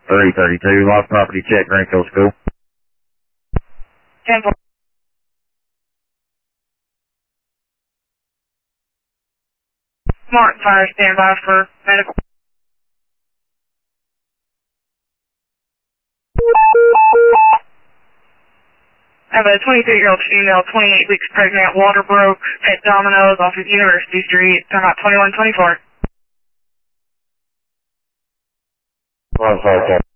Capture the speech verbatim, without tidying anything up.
three thirty-two, lost property check, Greenfield School. ten four. Martin Fire, stand by for medical. I have a twenty-three-year-old female, twenty-eight weeks pregnant, water broke at Domino's off of University Street, time out twenty-one twenty-four. One five ten.